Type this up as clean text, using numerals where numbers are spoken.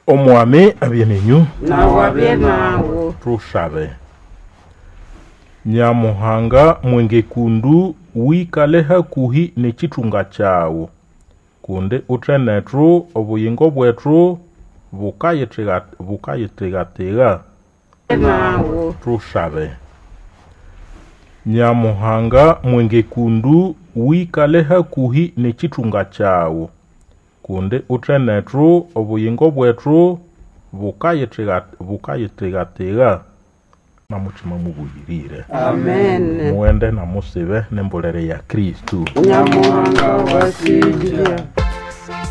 Omwami abyenenyu na wabye nawo tushabe. Nyamuhanga mwengekundu wikale hakuhi n'ekitunga kyawo kunde uthenethu obuyingo bwethu bukayithegatega nawo tushabe. Nyamuhanga mwengekundu wikale hakuhi n'ekitunga kyawo kunde uthenethu obuyingo bwethu bukayithegatega na mutima mubuyirire. amen Muende na musibe n'embolere ya Kristu. Nyamuhanga wasijya